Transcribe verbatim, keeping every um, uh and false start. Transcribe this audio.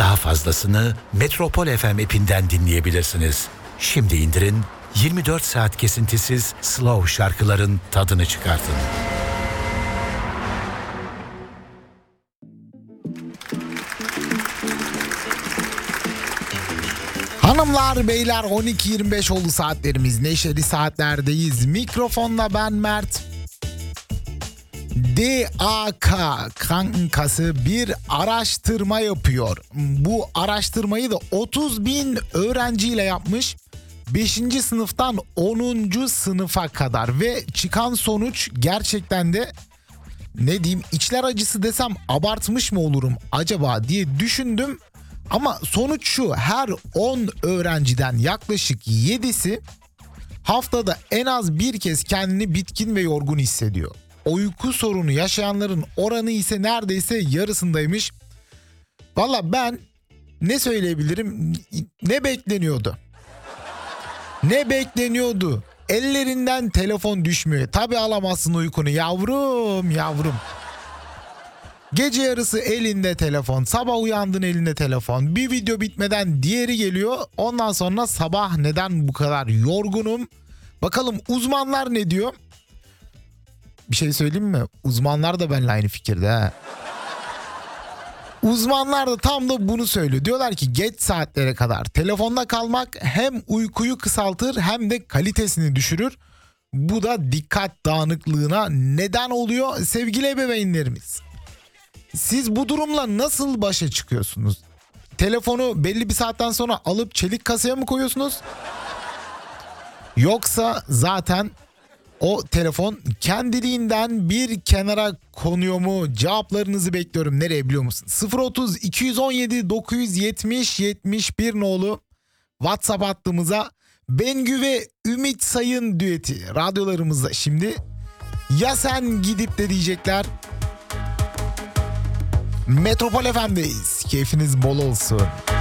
Daha fazlasını Metropol F M app'inden dinleyebilirsiniz. Şimdi indirin, yirmi dört saat kesintisiz slow şarkıların tadını çıkartın. Hanımlar beyler, on iki yirmi beş oldu saatlerimiz, neşeli saatlerdeyiz. Mikrofonla ben Mert. D A K kankası bir araştırma yapıyor. Bu araştırmayı da otuz bin öğrenciyle yapmış. beşinci sınıftan onuncu sınıfa kadar ve çıkan sonuç gerçekten de ne diyeyim, içler acısı desem abartmış mı olurum acaba diye düşündüm. Ama sonuç şu: her on öğrenciden yaklaşık yedisi haftada en az bir kez kendini bitkin ve yorgun hissediyor. Uyku sorunu yaşayanların oranı ise neredeyse yarısındaymış. Valla ben ne söyleyebilirim? Ne bekleniyordu? Ne bekleniyordu? Ellerinden telefon düşmüyor. Tabii alamazsın uykunu yavrum yavrum. Gece yarısı elinde telefon, sabah uyandın elinde telefon, bir video bitmeden diğeri geliyor. Ondan sonra sabah neden bu kadar yorgunum? Bakalım uzmanlar ne diyor? Bir şey söyleyeyim mi? Uzmanlar da benimle aynı fikirde ha. Uzmanlar da tam da bunu söylüyor. Diyorlar ki geç saatlere kadar telefonda kalmak hem uykuyu kısaltır hem de kalitesini düşürür. Bu da dikkat dağınıklığına neden oluyor sevgili ebeveynlerimiz. Siz bu durumla nasıl başa çıkıyorsunuz? Telefonu belli bir saatten sonra alıp çelik kasaya mı koyuyorsunuz? Yoksa zaten o telefon kendiliğinden bir kenara konuyor mu? Cevaplarınızı bekliyorum. Nereye biliyor musun? sıfır otuz iki on yedi dokuz yetmiş yetmiş bir nolu WhatsApp hattımıza Bengü ve Ümit Sayın düeti radyolarımızda şimdi. Ya sen gidip de diyecekler. Metropol F M'deyiz. Keyfiniz bol olsun.